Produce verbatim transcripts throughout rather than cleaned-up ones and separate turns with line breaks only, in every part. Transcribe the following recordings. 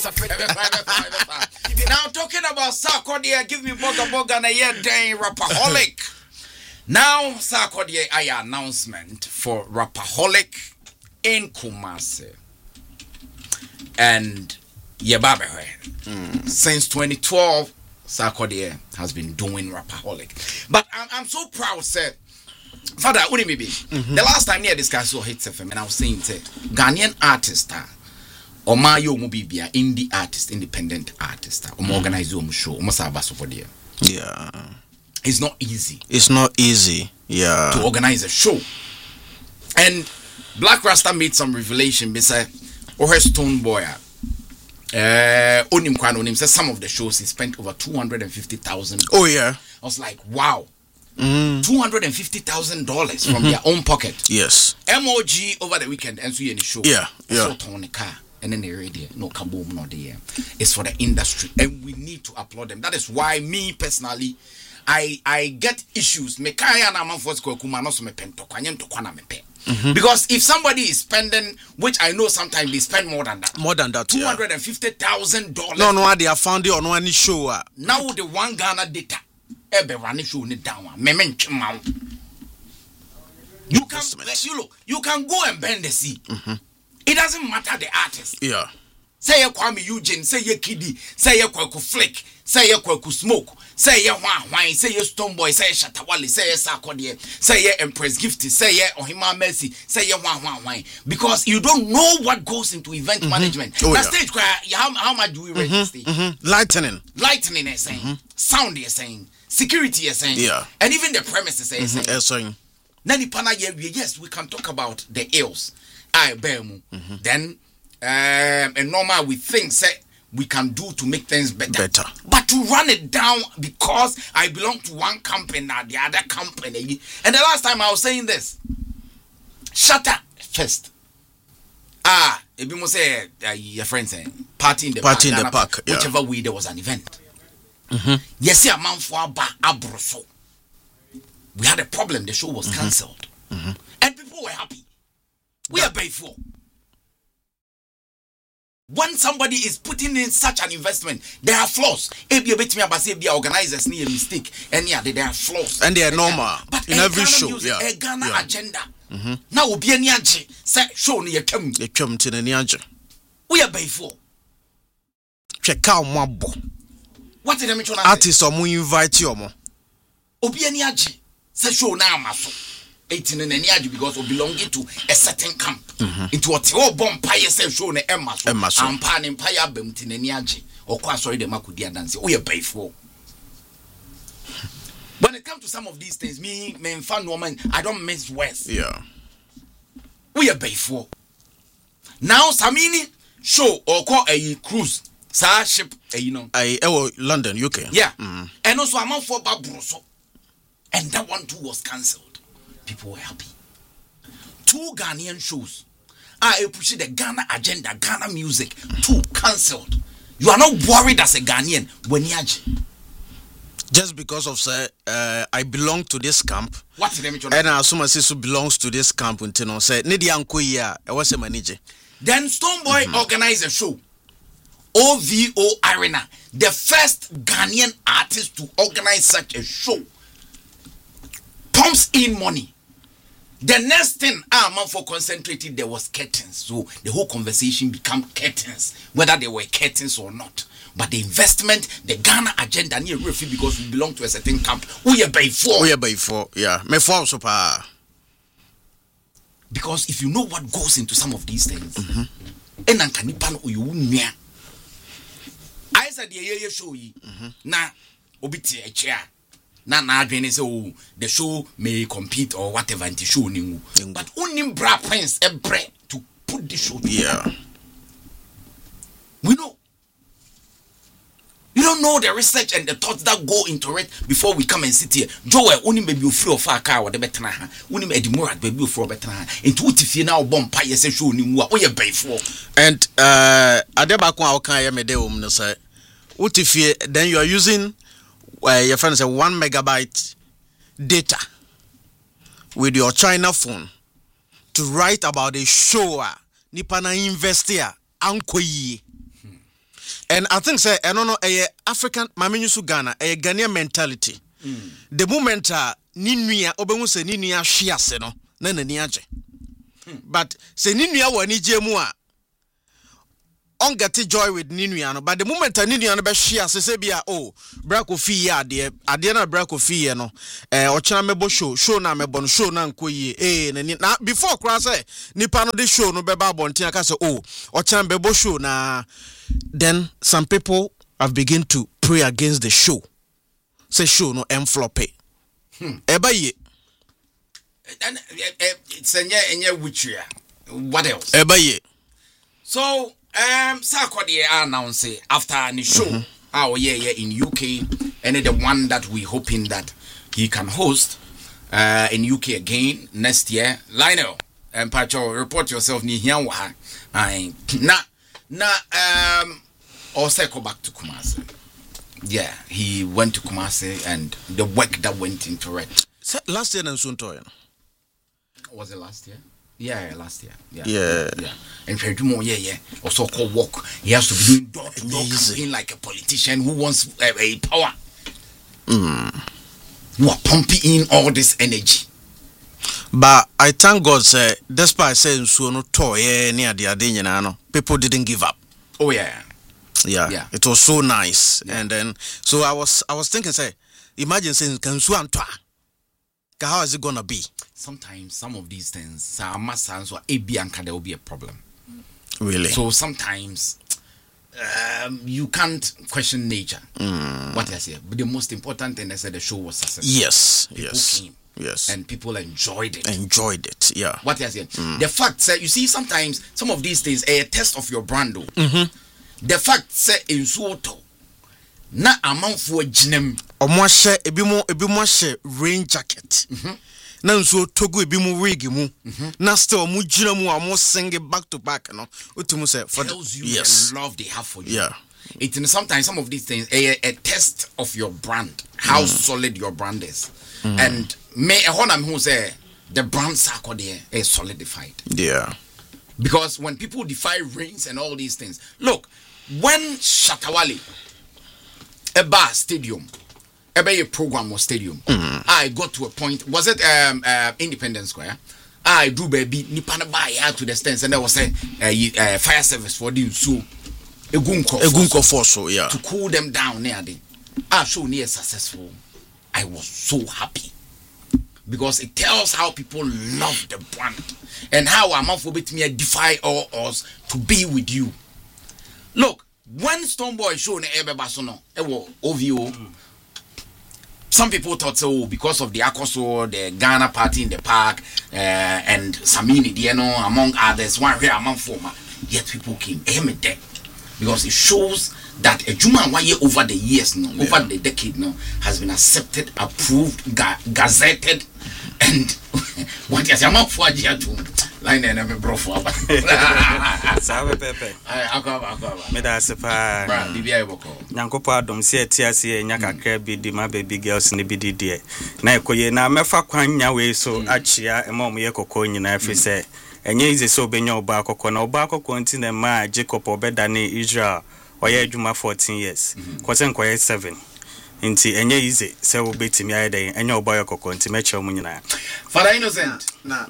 Now talking about Sarkodie, give me boga boga na ye dang Rapaholic. Now Sarkodie I announcement for Rapaholic in Kumasi. And Yebabe mm. Since twenty twelve, Sarkodie has been doing Rapaholic. But I'm, I'm so proud, sir. Father, what do you mean? The last time I discussed your hits F M and I was saying, say, Ghanaian artist, or my yo mobibia, indie artist, independent artist, or organize your show, almost have us over there.
Yeah.
It's not easy.
It's not easy. Yeah.
To organize a show. And Black Rasta made some revelation beside or Stone Boy. Uh, Onim Kwan Onim says some of the shows he spent over two hundred fifty thousand.
Oh, yeah.
I was like, wow.
Mm.
two hundred fifty thousand dollars from mm-hmm. their own pocket.
Yes.
M O G over the weekend and so in the show.
Yeah. Yeah.
So turn the car and then the radio. No kaboom, no there. It's for the industry and we need to applaud them. That is why me personally, I I get issues. Me kaya na manfos ko kuma no so me pento kwanyem to kwana me pe. Because if somebody is spending, which I know sometimes they spend more than that.
More than that,
two hundred fifty thousand dollars.
No, no, they are found it on one show. Uh.
Now the one Ghana data. Ebe running show ni down. Memen chimau. You can you look, you can go and bend the sea.
Mm-hmm.
It doesn't matter the artist.
Yeah.
Say ye Kwame Eugene, say ye Kiddy, say ye Kwaku Flick, say ye Kwaku Smoke, say ye Hwan Hwan, say ye Stone Boy, say ye Shatawali, say ye Sarkodie, say ye Empress Gifty, say ye Ohima Mercy, say ye Hwan Hwan Hwan. Because you don't know what goes into event mm-hmm. management.
Oh,
the
yeah.
stage choir, how, how much do we rent
mm-hmm.
the stage?
Mm-hmm. Lightning.
Lightning is saying, mm-hmm. sound is saying, security is saying,
yeah.
and even the premises is
mm-hmm.
saying. Nani pana yes, we can talk about the ills. I bear mu. Mm-hmm. Then um, and normal we think say we can do to make things better.
Better.
But to run it down because I belong to one company or the other company. And the last time I was saying this, Shatta first. Ah, if you must say uh, your friend saying party in the
party
park,
in the park, yeah.
Whichever way there was an event.
Mm-hmm.
Yes, a man for abroso. We had a problem. The show was mm-hmm. cancelled,
mm-hmm.
and people were happy. We are paid for. When somebody is putting in such an investment, there are flaws. If you bet me about say the organizers need a mistake, and yeah, there are flaws,
and they are normal.
But
in every show,
music,
yeah,
a Ghana
yeah.
agenda.
Mm-hmm.
Now we be any age say show ni yakem.
Yakem to the niaje.
We are paid for.
Check out my bo.
What did I mention?
Artists or mo invite you mo.
Obi any age say show now maso. eighteen in any age because we belonging to a certain camp.
Mm-hmm.
Into what your bomb pie say show ne emma so.
Emma so.
And pan empire bem tin any age. Or kwa sorry the makudi dance. We are paid for. When it comes to some of these things, me, me fan woman, I don't miss words.
Yeah.
We are paid for. Now Samini show or call a cruise. Sa ship, uh, you know.
I oh London, U K.
Yeah.
Mm-hmm.
And also I'm for Babroso. And that one too was cancelled. People were happy. Two Ghanaian shows. I push the Ghana agenda, Ghana music, two cancelled. You are not worried as a Ghanaian when you
just because of say uh, I belong to this camp.
What's the name?
And I assume my sister belongs to this camp until no say Nidi Anko ya I was a manager.
Then Stone Boy mm-hmm. organized a show. O V O Arena, the first Ghanaian artist to organize such a show, pumps in money. The next thing, our man for concentrated, there was curtains. So the whole conversation became curtains, whether they were curtains or not. But the investment, the Ghana agenda, near refugee because we belong to a certain camp. We are by four.
We are by four, yeah. Me four super.
Because if you know what goes into some of these things, and mm-hmm. I said the year show ye na obiti a chair. Na na adwene say oh the show may compete or whatever anti show ni but unim bra prince e bre to put the show together.
Yeah.
We know. You don't know the research and the thoughts that go into it before we come and sit here. Joel unim baby free of our car or the better ha. Unim edimora baby for better ha. Into utifie na obom pa ye say show ni mu a we bay for.
And uh adebakon a okan ye me de um no say utifie then you are using uh, your friend say one megabyte data with your China phone to write about a show nipa na invest here anko yi. And I think say I don't know a African mamenyusu Ghana a Ghanaian mentality. Mm. The moment uh ninuya obenwu se ninuya hwe ase no na nani age. But se ninuya wani jemu a on get joy with ninuya no, but the moment a ninuya no be hwe ase se bia oh brako fi ya ade ade na brako fi ye no eh ochena mebo show show na mebo no show na nkoyi eh na before kra say nipa no de show no be ba bonten aka say oh ochena mebo show na. Then some people have begun to pray against the show. Say show no envelope. Hmm. Eba ye.
And it's a nye witchery. What else?
Eba ye.
So um Sarkodie announced after the show mm-hmm. our year yeah in U K and the one that we hoping that he can host uh in U K again next year. Lionel and Pacho, report yourself ni here wa. I na na um also go back to Kumasi. Yeah, he went to Kumasi and the work that went into it.
So last year in Sunto,
was it last year? Yeah, yeah, last year. Yeah,
yeah,
yeah. And Fredumo, yeah, yeah. Also called work. He has to be doing door to door campaign like a politician who wants uh, a power.
Mm.
You are pumping in all this energy.
But I thank God, say, despite saying so no toy near the Adenian, people didn't give up.
Oh yeah.
Yeah,
yeah.
It was so nice. Yeah. And then so I was I was thinking, say, imagine saying Kansuan Twa. How is it gonna be?
Sometimes some of these things are must answer A B and there will be a problem.
Really?
So sometimes um, you can't question nature.
Mm.
What I say. But the most important thing I said the show was successful.
Yes,
people
yes.
Came.
Yes.
And people enjoyed it.
Enjoyed it, yeah.
What I say. Mm. The fact say you see sometimes some of these things are a test of your brand.
Mm-hmm.
The fact say in Soto na amount for jinem
omo hye ebimo ebimo hye rain jacket. Mhm. Na nso togo ebimo wig mu. Na still omo jina mu omo sing back to back no. Otimu say for
the, you
yes.
the love they have for you.
Yeah.
It is sometimes some of these things a, a test of your brand, how mm. solid your brand is. Mm. And me a honam who say the brand Sarkodie is solidified.
Yeah.
Because when people defy rings and all these things, look, when Shatawale a bar stadium, a program or stadium, mm. I got to a point. Was it um uh, Independence Square? I do baby nipana buy out to the stands and there was a uh, uh, fire service for the so a gunko
a gunko for so yeah
to cool them down near the. I show near successful. I was so happy because it tells how people love the brand and how I'm not forbid me defy all us to be with you. Look, when Stonebwoy show in Ebe Basono, it was O V O. Some people thought so because of the Akoso, the Ghana party in the park, uh, and Samini Dieno, among others, one here among former. Yet people came, because it shows that a Juma one year over the years, no, yeah. over the decade, no, has been accepted, approved, ga- gazetted, and what is among four years to line and a bro for.
Sabe Pepe.
I akaba akaba.
Me da sepa.
Bra, bibia eboko.
Nyankopa adom se atiase enya kakra bi di ma baby girls ne bi di de. Na ekoye na mefa kwanya we so achia ema omo ye kokko nyina afi se enye ize so benya oba akokko na oba akokko nti na ma Jacob obeda ne Israel oye adwuma fourteen years. Kwose nkoye seven. Inti enye ize se wo betimi ayede enye oba ye kokko nti meche omo nyina.
Father Innocent.
Na.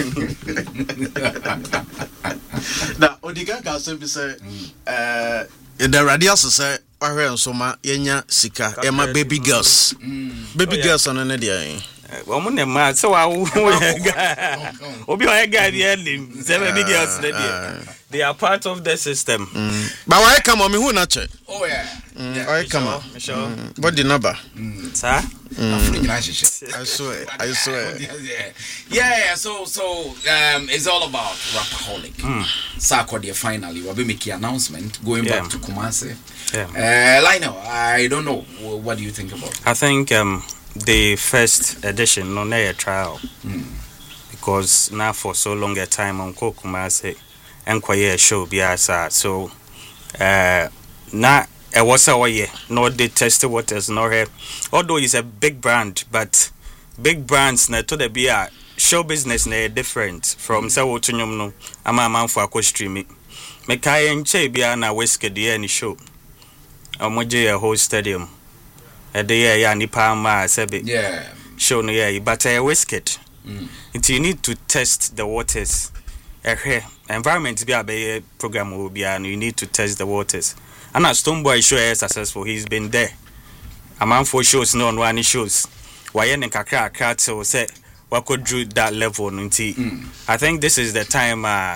Na odiga ka so bi say eh the radius say ahwe nsoma yenya sika ema baby girls. Baby girls on ne dia.
Omo ne ma se wa wo ga. Obi o ga dia lim. Se baby girls ne dia. They are part of the system.
Mm. But why come on me who na che?
Oh yeah.
Mm. Yeah, why come on?
Mm.
What the number?
Mm. Sir?
Mm.
I swear. I swear.
Yeah, yeah. So, so um, it's all about Rapaholic. Mm. Sarkodie finally, we'll be making announcement going yeah. back to Kumasi. Yeah. Uh, Lionel, I don't know. What do you think about it?
I think um, the first edition, no, a trial, mm. because now for so long a time on Kumasi. Enquire show biasa so uh na e was a way no they test waters no here although it's a big brand but big brands na to the beer show business na different from say wotunyum no ama man for akọ stream me kai enche bia na whiskey dey any show omoje a whole stadium e de yeah ya nipa ma sebe
yeah
show no yeah but a whisked
mm.
you need to test the waters eh environment be a program will be and you need to test the waters and as Stonebwoy show is successful. He's been there a man for shows no one shows why en kakra kakra till say what could do that level nti mm. I think this is the time uh